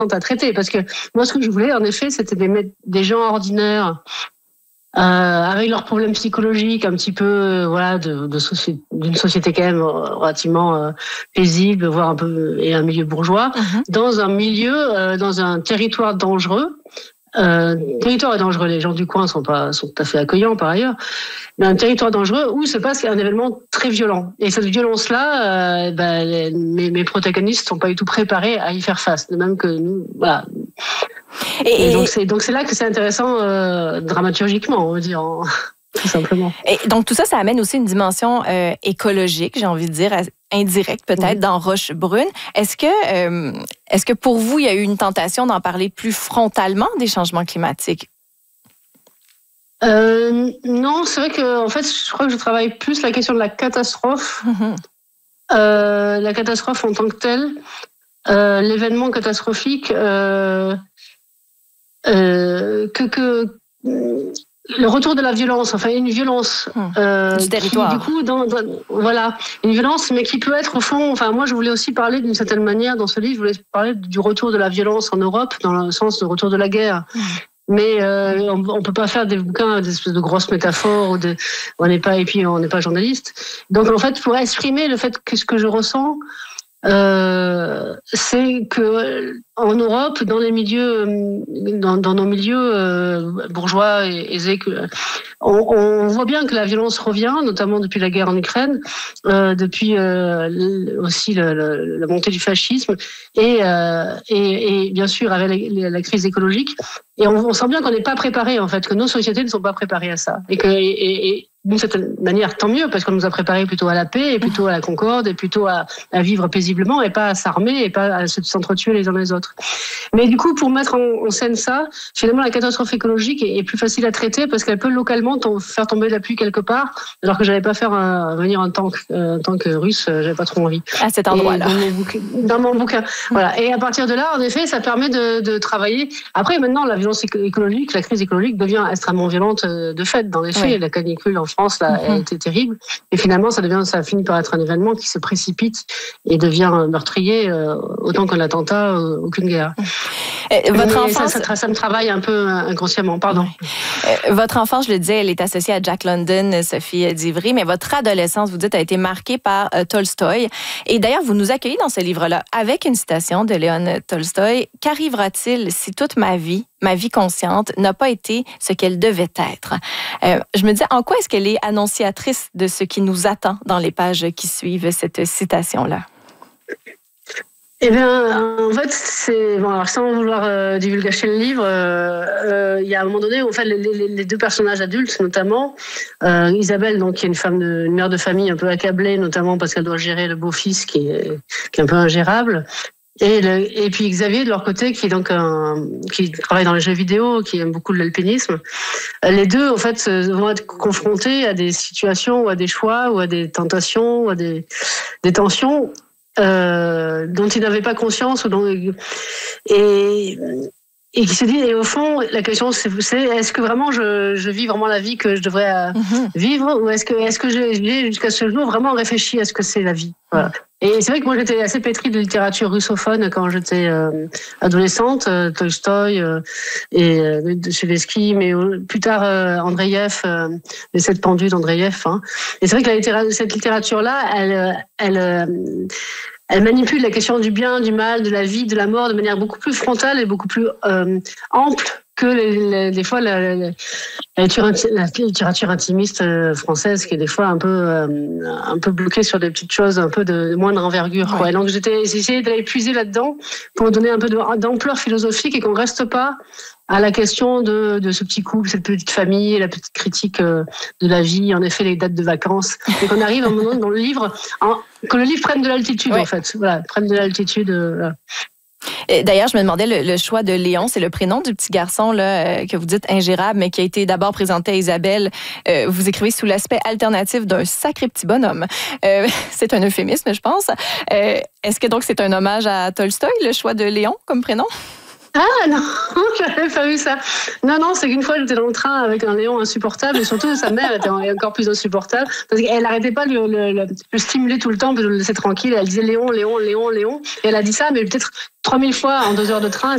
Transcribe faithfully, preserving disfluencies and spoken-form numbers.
à traiter. Parce que moi, ce que je voulais, en effet, c'était des, des gens ordinaires, euh, avec leurs problèmes psychologiques, un petit peu, euh, voilà, de, de société, d'une société quand même relativement euh, paisible, voire un peu, et un milieu bourgeois, mm-hmm. dans un milieu, euh, dans un territoire dangereux. Euh, territoire est dangereux, les gens du coin sont pas sont tout à fait accueillants par ailleurs, mais un territoire dangereux où se passe un événement très violent. Et cette violence-là, euh, ben, les, mes, mes protagonistes sont pas du tout préparés à y faire face, de même que nous, voilà. Et, et donc c'est donc c'est là que c'est intéressant euh, dramaturgiquement, on va dire. En... tout simplement. Et donc, tout ça, ça amène aussi une dimension euh, écologique, j'ai envie de dire, indirecte peut-être, mmh. dans Rochebrune. Est-ce que, euh, est-ce que pour vous, il y a eu une tentation d'en parler plus frontalement des changements climatiques? Euh, non, c'est vrai que, en fait, je crois que je travaille plus la question de la catastrophe. Mmh. Euh, la catastrophe en tant que telle, euh, l'événement catastrophique, euh, euh, que... que le retour de la violence, enfin une violence euh, du territoire. Qui, du coup, dans, dans, voilà, une violence, mais qui peut être au fond. Enfin, moi, je voulais aussi parler d'une certaine manière dans ce livre. Je voulais parler du retour de la violence en Europe, dans le sens du retour de la guerre. Mmh. Mais euh, on, on peut pas faire des bouquins, des espèces de grosses métaphores. Ou de, on n'est pas et puis on n'est pas journaliste. Donc en fait, pour exprimer le fait que ce que je ressens. Euh, c'est que en Europe, dans les milieux, dans, dans nos milieux euh, bourgeois et aisés, que, on, on voit bien que la violence revient, notamment depuis la guerre en Ukraine, euh, depuis euh, aussi le, le, la montée du fascisme et, euh, et, et bien sûr avec la, la crise écologique. Et on, on sent bien qu'on n'est pas préparé en fait, que nos sociétés ne sont pas préparées à ça, et que et, et, d'une certaine manière, tant mieux, parce qu'on nous a préparés plutôt à la paix, et plutôt à la concorde, et plutôt à, à vivre paisiblement, et pas à s'armer, et pas à s'entretuer les uns les autres. Mais du coup, pour mettre en, en scène ça, finalement, la catastrophe écologique est, est plus facile à traiter, parce qu'elle peut localement tom- faire tomber la pluie quelque part, alors que j'allais pas faire un, venir un tank, un tank russe, j'avais pas trop envie. À cet endroit-là. Dans mon bouquin. Dans mon bouquin. Voilà. Et à partir de là, en effet, ça permet de, de travailler. Après, maintenant, la violence écologique, la crise écologique devient extrêmement violente de fait, dans les faits. Oui. La canicule en France, là, mm-hmm. a été terrible. Et finalement, ça devient, ça finit par être un événement qui se précipite et devient meurtrier, euh, autant qu'un attentat, euh, aucune guerre. Euh, votre enfance... ça, ça, ça me travaille un peu inconsciemment, pardon. Euh, votre enfance, je le disais, elle est associée à Jack London, Sophie d'Ivry, mais votre adolescence, vous dites, a été marquée par euh, Tolstoï. Et d'ailleurs, vous nous accueillez dans ce livre-là avec une citation de Léon Tolstoï. « Qu'arrivera-t-il si toute ma vie, ma vie consciente, n'a pas été ce qu'elle devait être? Euh, » Je me disais, en quoi est-ce qu'elle est annonciatrice de ce qui nous attend dans les pages qui suivent cette citation-là? Eh bien, en fait, c'est bon. Alors, sans vouloir euh, divulgacher le livre, il euh, euh, y a un moment donné où, en fait, les, les, les deux personnages adultes, notamment euh, Isabelle, donc qui est une femme, de, une mère de famille un peu accablée, notamment parce qu'elle doit gérer le beau-fils qui est, qui est un peu ingérable. Et, le, et puis Xavier de leur côté, qui est donc un, qui travaille dans les jeux vidéo, qui aime beaucoup l'alpinisme. Les deux, en fait, vont être confrontés à des situations ou à des choix ou à des tentations ou à des, des tensions. Euh, dont ils n'avaient pas conscience, ou dont, et, et qui se dit, et au fond, la question c'est, c'est est-ce que vraiment je, je vis vraiment la vie que je devrais euh, mm-hmm. vivre, ou est-ce que, est-ce que j'ai, j'ai jusqu'à ce jour vraiment réfléchi à ce que c'est la vie? Voilà. Et c'est vrai que moi j'étais assez pétrie de littérature russophone quand j'étais euh, adolescente, euh, Tolstoï euh, et euh, Dostoïevski, mais euh, plus tard euh, Andreïev, euh, les sept pendus d'Andreïev. Hein. Et c'est vrai que la littérature, cette littérature-là, elle, elle, euh, elle manipule la question du bien, du mal, de la vie, de la mort de manière beaucoup plus frontale et beaucoup plus euh, ample que les, les, des fois la, la, la, la littérature intimiste française, qui est des fois un peu euh, un peu bloquée sur des petites choses un peu de moindre envergure. Ouais. Quoi. Et donc j'étais, j'ai essayé d'aller puiser là-dedans pour donner un peu de, d'ampleur philosophique et qu'on reste pas à la question de, de ce petit couple, cette petite famille, la petite critique euh, de la vie, en effet les dates de vacances, et qu'on arrive à un moment dans le livre, en, que le livre prenne de l'altitude, ouais. en fait, voilà, prenne de l'altitude. Euh, voilà. D'ailleurs, je me demandais le, le choix de Léon, c'est le prénom du petit garçon là, euh, que vous dites ingérable, mais qui a été d'abord présenté à Isabelle. Euh, vous écrivez sous l'aspect alternatif d'un sacré petit bonhomme. Euh, c'est un euphémisme, je pense. Euh, est-ce que donc c'est un hommage à Tolstoï, le choix de Léon comme prénom? Ah non, j'avais pas vu ça. Non, non, c'est qu'une fois j'étais dans le train avec un Léon insupportable, et surtout sa mère était encore plus insupportable parce qu'elle n'arrêtait pas de le, le, le, le stimuler tout le temps, de le laisser tranquille. Elle disait Léon, Léon, Léon, Léon. Et elle a dit ça, mais peut-être trois mille fois en deux heures de train.